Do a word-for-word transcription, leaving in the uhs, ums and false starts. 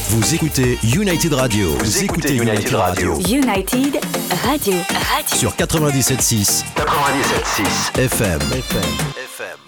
Vous écoutez United Radio. Vous, Vous écoutez, écoutez United, United Radio. Radio. United Radio. Radio. Sur quatre-vingt-dix-sept virgule six. quatre-vingt-dix-sept virgule six. F M. F M. F M.